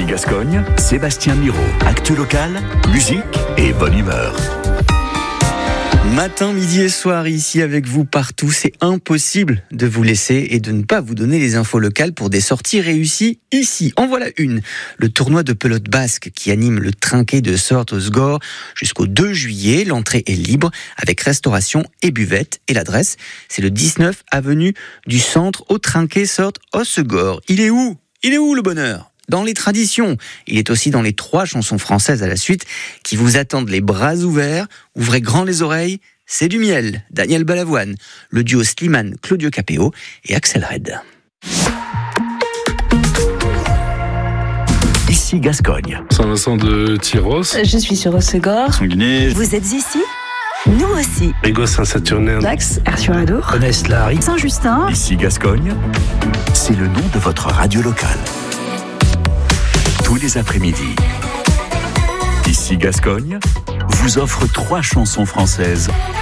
Gascogne, Sébastien Miro. Actu local, musique et bonne humeur. Matin, midi et soir, ici avec vous partout, c'est impossible de vous laisser et de ne pas vous donner les infos locales pour des sorties réussies ici. En voilà une. Le tournoi de pelote basque qui anime le Trinquet de Sort-Osgore jusqu'au 2 juillet. L'entrée est libre avec restauration et buvette. Et l'adresse, c'est le 19 avenue du Centre au Trinquet Sort-Osgore. Il est où le bonheur ? Dans les traditions. Il est aussi dans les 3 chansons françaises à la suite qui vous attendent les bras ouverts. Ouvrez grand les oreilles. C'est du miel. Daniel Balavoine. Le duo Slimane, Claudio Capéo et Axel Red. Ici Gascogne. Saint-Vincent de Tyros. Je suis sur Osgore. Sanguinet. Vous êtes ici ? Nous aussi. Rigaud Saint-Saturnin. Dax, Air-sur-Adour. Gonesse-Lary. Saint-Justin. Ici Gascogne. C'est le nom de votre radio locale. Tous les après-midi. Ici Gascogne vous offre 3 chansons françaises